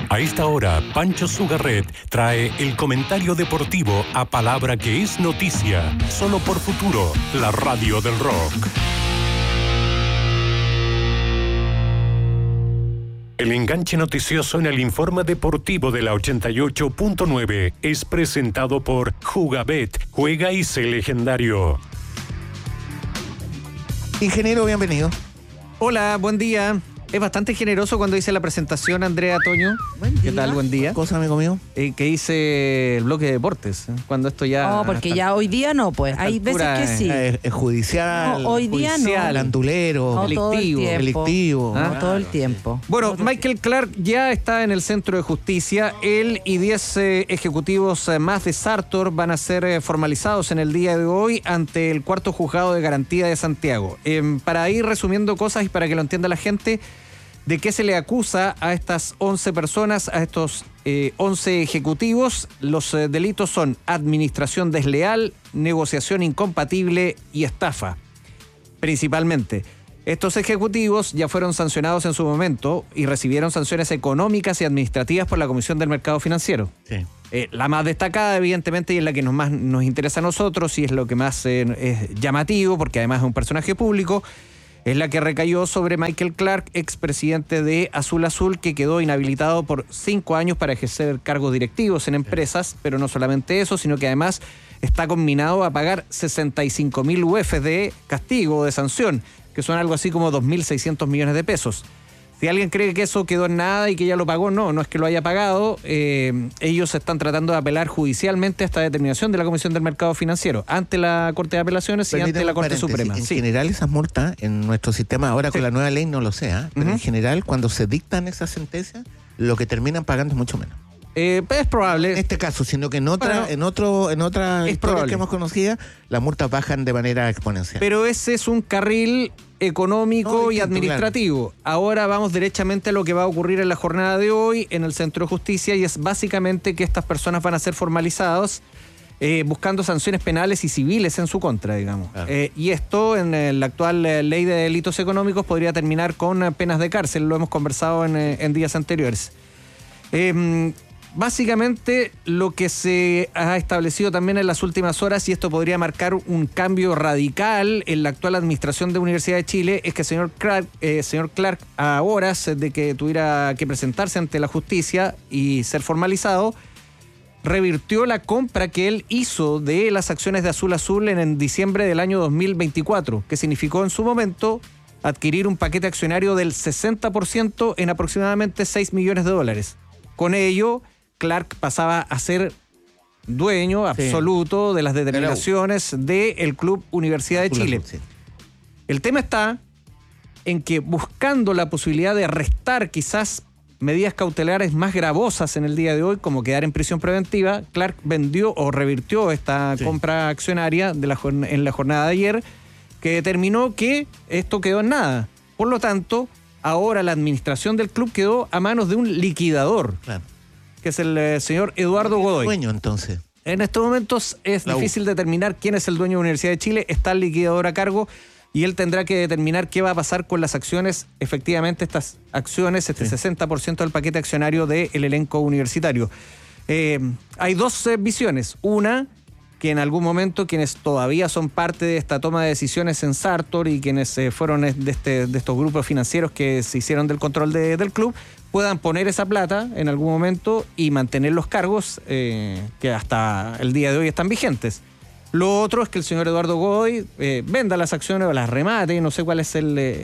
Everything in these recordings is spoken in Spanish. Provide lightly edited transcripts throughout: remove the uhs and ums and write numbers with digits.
A esta hora, Pancho Sugarret trae el comentario deportivo a palabra que es noticia, solo por Futuro, la radio del rock. El enganche noticioso en el informe deportivo de la 88.9 es presentado por Jugabet, juega y sé legendario. Ingeniero, bienvenido. Hola, buen día. Es bastante generoso cuando dice la presentación, Andrea Toño. ¿Qué tal? Buen día. ¿Cosa, amigo mío? Que dice el bloque de deportes. Cuando esto ya... No, porque ya hoy día no, pues. Hay veces que sí. Es judicial. No, hoy día judicial, no. Andulero. No, Delictivo. No, todo el tiempo. Bueno, Michael Clark ya está en el centro de justicia. Él y 10 ejecutivos más de Sartor van a ser formalizados en el día de hoy ante el cuarto juzgado de garantía de Santiago. Para ir resumiendo cosas y para que lo entienda la gente, ¿de qué se le acusa a estas 11 personas, a estos 11 ejecutivos? Los delitos son administración desleal, negociación incompatible y estafa, principalmente. Estos ejecutivos ya fueron sancionados en su momento y recibieron sanciones económicas y administrativas por la Comisión del Mercado Financiero. Sí. La más destacada, evidentemente, y es la que más nos interesa a nosotros y es lo que más es llamativo, porque además es un personaje público, es la que recayó sobre Michael Clark, expresidente de Azul Azul, que quedó inhabilitado por 5 años para ejercer cargos directivos en empresas, pero no solamente eso, sino que además está conminado a pagar 65.000 UF de castigo o de sanción, que son algo así como 2.600 millones de pesos. Si alguien cree que eso quedó en nada y que ya lo pagó, no es que lo haya pagado. Ellos están tratando de apelar judicialmente a esta determinación de la Comisión del Mercado Financiero ante la Corte de Apelaciones y ante la Corte Suprema. En general, esas multas en nuestro sistema, ahora con la nueva ley no lo sé, pero en general, cuando se dictan esas sentencias, lo que terminan pagando es mucho menos. Es probable. En este caso, sino que en otra historia que hemos conocido, las multas bajan de manera exponencial. Pero ese es un carril económico y administrativo. Claro. Ahora vamos derechamente a lo que va a ocurrir en la jornada de hoy en el Centro de Justicia, y es básicamente que estas personas van a ser formalizadas buscando sanciones penales y civiles en su contra, digamos. Claro. Y esto en la actual ley de delitos económicos podría terminar con penas de cárcel. Lo hemos conversado en días anteriores. Básicamente lo que se ha establecido también en las últimas horas, y esto podría marcar un cambio radical en la actual administración de Universidad de Chile, es que el señor Clark, a horas de que tuviera que presentarse ante la justicia y ser formalizado, revirtió la compra que él hizo de las acciones de Azul Azul en diciembre del año 2024, que significó en su momento adquirir un paquete accionario del 60% en aproximadamente $6 millones. Con ello, Clark pasaba a ser dueño absoluto de las determinaciones del Club Universidad de Chile. El tema está en que, buscando la posibilidad de restar quizás medidas cautelares más gravosas en el día de hoy, como quedar en prisión preventiva, Clark vendió o revirtió esta compra accionaria en la jornada de ayer, que determinó que esto quedó en nada. Por lo tanto, ahora la administración del club quedó a manos de un liquidador. Claro. Que es el señor Eduardo Godoy. Dueño, entonces. En estos momentos es difícil determinar quién es el dueño de la Universidad de Chile. Está el liquidador a cargo y él tendrá que determinar qué va a pasar con las acciones. Efectivamente, estas acciones, 60% del paquete accionario del elenco universitario. Hay dos visiones. Una, que en algún momento quienes todavía son parte de esta toma de decisiones en Sartor y quienes fueron de estos grupos financieros que se hicieron del control del club, puedan poner esa plata en algún momento y mantener los cargos que hasta el día de hoy están vigentes. Lo otro es que el señor Eduardo Godoy venda las acciones o las remate, no sé cuál es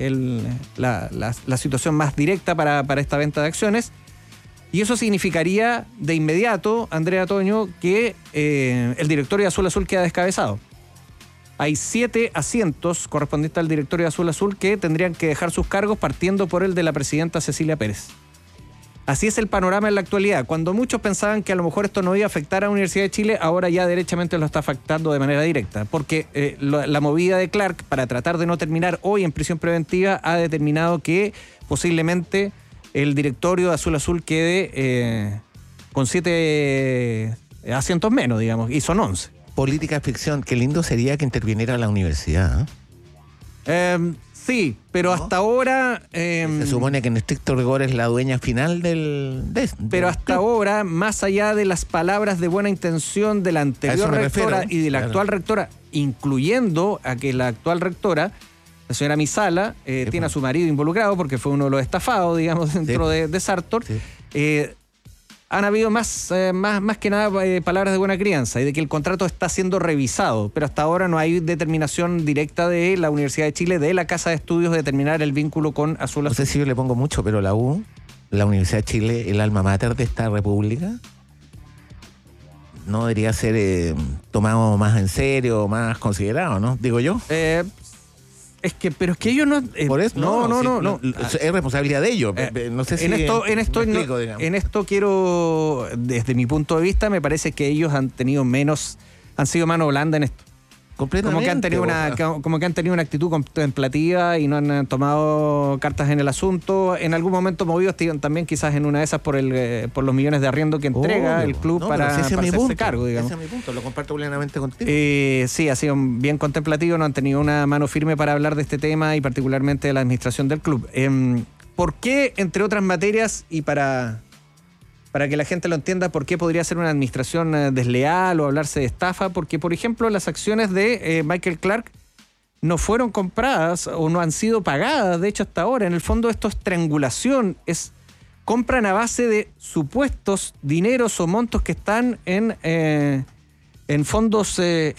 la situación más directa para esta venta de acciones. Y eso significaría de inmediato, Andrea Toño, que el directorio de Azul Azul queda descabezado. Hay 7 asientos correspondientes al directorio de Azul Azul que tendrían que dejar sus cargos, partiendo por el de la presidenta Cecilia Pérez. Así es el panorama en la actualidad. Cuando muchos pensaban que a lo mejor esto no iba a afectar a la Universidad de Chile, ahora ya derechamente lo está afectando de manera directa, porque la movida de Clark para tratar de no terminar hoy en prisión preventiva ha determinado que posiblemente el directorio de Azul Azul quede con 7 asientos menos, digamos, y son 11. Política ficción, qué lindo sería que interviniera la universidad. Sí, pero ¿no? hasta ahora... Se supone que en estricto rigor es la dueña final pero hasta ahora, más allá de las palabras de buena intención de la anterior rectora refiero, y de la actual rectora, incluyendo a que la actual rectora, la señora Misala, tiene a su marido involucrado porque fue uno de los estafados, digamos, dentro de Sartor. Sí. Han habido más que nada palabras de buena crianza y de que el contrato está siendo revisado, pero hasta ahora no hay determinación directa de la Universidad de Chile, de la Casa de Estudios, de determinar el vínculo con Azul Azul. No sé si yo le pongo mucho, pero la Universidad de Chile, el alma mater de esta república, no debería ser tomado más en serio, más considerado, ¿no? Digo yo. Es que ellos no... Por eso, no. Es responsabilidad de ellos. No sé si en esto quiero, desde mi punto de vista, me parece que ellos han sido mano blanda en esto. Como que han tenido una actitud contemplativa y no han tomado cartas en el asunto. En algún momento movidos también quizás en una de esas por los millones de arriendo que entrega el club para hacerse cargo, digamos. Ese es mi punto, lo comparto plenamente contigo. Sí, ha sido bien contemplativo, no han tenido una mano firme para hablar de este tema y particularmente de la administración del club. ¿Por qué, entre otras materias, y para que la gente lo entienda, por qué podría ser una administración desleal o hablarse de estafa? Porque, por ejemplo, las acciones de Michael Clark no fueron compradas o no han sido pagadas, de hecho, hasta ahora. En el fondo esto es triangulación, compran a base de supuestos dineros o montos que están en fondos